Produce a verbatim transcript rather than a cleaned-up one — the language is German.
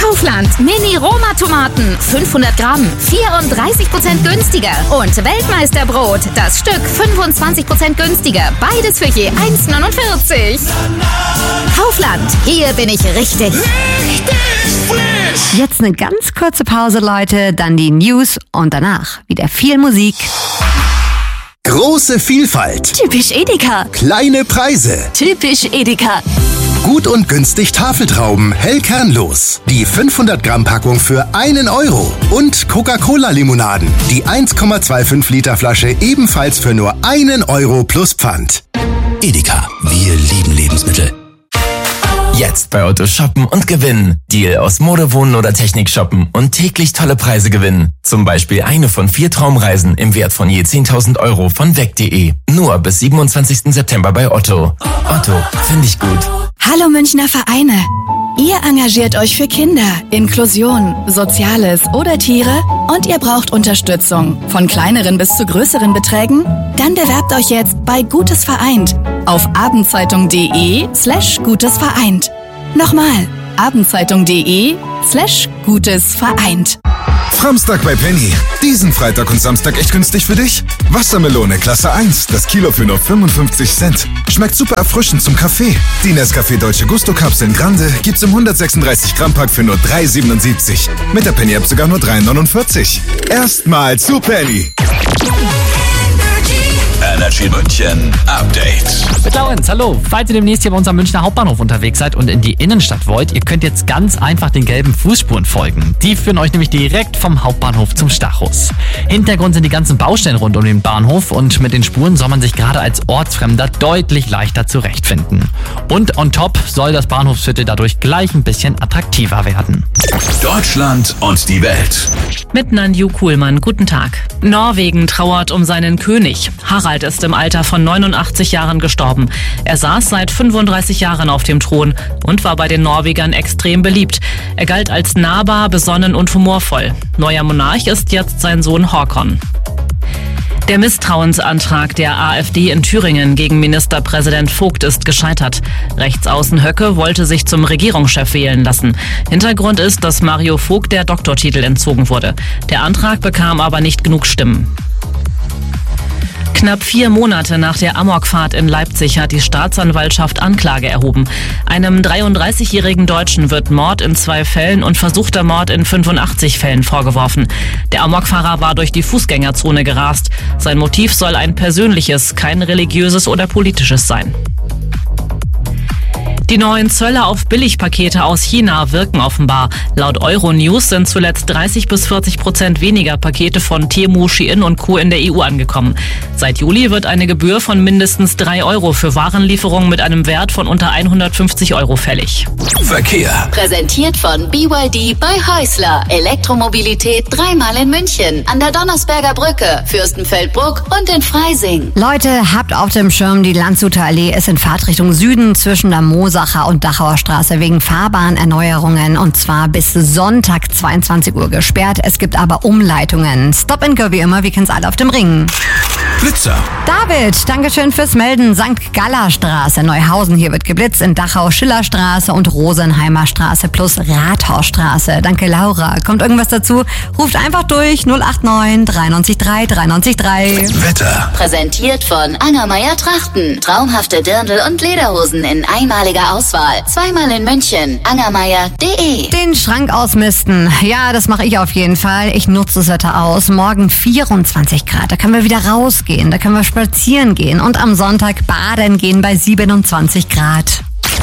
Kaufland. Mini-Roma-Tomaten. fünfhundert Gramm. vierunddreißig Prozent günstiger. Und Weltmeisterbrot. Das Stück fünfundzwanzig Prozent günstiger. Beides für je eins neunundvierzig. Kaufland. Hier bin ich richtig. Richtig frisch. Jetzt eine ganz kurze Pause, Leute. Dann die News und danach wieder viel Musik. Große Vielfalt. Typisch Edeka. Kleine Preise. Typisch Edeka. Gut und günstig Tafeltrauben, hellkernlos. Die fünfhundert Gramm Packung für einen Euro. Und Coca-Cola-Limonaden. Die eins Komma fünfundzwanzig Liter Flasche ebenfalls für nur einen Euro plus Pfand. Edeka, wir lieben Lebensmittel. Jetzt bei Otto shoppen und gewinnen. Deal aus Mode, Wohnen oder Technik shoppen und täglich tolle Preise gewinnen. Zum Beispiel eine von vier Traumreisen im Wert von je zehntausend Euro von weg punkt de. Nur bis siebenundzwanzigsten September bei Otto. Otto, finde ich gut. Hallo Münchner Vereine. Ihr engagiert euch für Kinder, Inklusion, Soziales oder Tiere und ihr braucht Unterstützung von kleineren bis zu größeren Beträgen? Dann bewerbt euch jetzt bei Gutes Vereint auf abendzeitung.de slash Gutes Vereint. Nochmal, abendzeitung.de slash Gutes Vereint. Samstag bei Penny. Diesen Freitag und Samstag echt günstig für dich? Wassermelone Klasse eins, das Kilo für nur fünfundfünfzig Cent. Schmeckt super erfrischend zum Kaffee. Die Nescafé Dolce Gusto Kapseln Grande gibt's im hundertsechsunddreißig Gramm Pack für nur drei siebenundsiebzig. Mit der Penny App sogar nur drei neunundvierzig. Erstmal zu Penny. Energy München Update. Mit Laurenz, hallo. Falls ihr demnächst hier bei unserem Münchner Hauptbahnhof unterwegs seid und in die Innenstadt wollt, ihr könnt jetzt ganz einfach den gelben Fußspuren folgen. Die führen euch nämlich direkt vom Hauptbahnhof zum Stachus. Hintergrund sind die ganzen Baustellen rund um den Bahnhof und mit den Spuren soll man sich gerade als Ortsfremder deutlich leichter zurechtfinden. Und on top soll das Bahnhofsviertel dadurch gleich ein bisschen attraktiver werden. Deutschland und die Welt. Mit Nanju Kuhlmann, guten Tag. Norwegen trauert um seinen König. Harald ist im Alter von neunundachtzig Jahren gestorben. Er saß seit fünfunddreißig Jahren auf dem Thron und war bei den Norwegern extrem beliebt. Er galt als nahbar, besonnen und humorvoll. Neuer Monarch ist jetzt sein Sohn Håkon. Der Misstrauensantrag der AfD in Thüringen gegen Ministerpräsident Vogt ist gescheitert. Rechtsaußen Höcke wollte sich zum Regierungschef wählen lassen. Hintergrund ist, dass Mario Vogt der Doktortitel entzogen wurde. Der Antrag bekam aber nicht genug Stimmen. Knapp vier Monate nach der Amokfahrt in Leipzig hat die Staatsanwaltschaft Anklage erhoben. Einem dreiunddreißigjährigen Deutschen wird Mord in zwei Fällen und versuchter Mord in fünfundachtzig Fällen vorgeworfen. Der Amokfahrer war durch die Fußgängerzone gerast. Sein Motiv soll ein persönliches, kein religiöses oder politisches sein. Die neuen Zölle auf Billigpakete aus China wirken offenbar. Laut Euronews sind zuletzt dreißig bis vierzig Prozent weniger Pakete von Temu, Shein und Co. in der E U angekommen. Seit Juli wird eine Gebühr von mindestens drei Euro für Warenlieferungen mit einem Wert von unter hundertfünfzig Euro fällig. Verkehr. Präsentiert von B Y D bei Häusler. Elektromobilität dreimal in München. An der Donnersberger Brücke, Fürstenfeldbruck und in Freising. Leute, habt auf dem Schirm, die Landshuter Allee ist in Fahrtrichtung Süden zwischen der Mosacher und Dachauer Straße wegen Fahrbahnerneuerungen und zwar bis Sonntag zweiundzwanzig Uhr gesperrt. Es gibt aber Umleitungen. Stop and go wie immer, wir kennen es alle auf dem Ring. Blitzer. David, Dankeschön fürs Melden. Sankt Galler Straße, Neuhausen, hier wird geblitzt. In Dachau Schillerstraße und Rosenheimer Straße plus Rathausstraße. Danke Laura. Kommt irgendwas dazu? Ruft einfach durch null acht neun drei neun drei drei neun drei. Wetter. Präsentiert von Angermeier Trachten. Traumhafte Dirndl und Lederhosen in einmaliger Auswahl. Zweimal in München. angermeier punkt de. Den Schrank ausmisten. Ja, das mache ich auf jeden Fall. Ich nutze das Wetter aus. Morgen vierundzwanzig Grad. Da können wir wieder rausgehen. Da können wir spazieren gehen. Und am Sonntag baden gehen bei siebenundzwanzig Grad.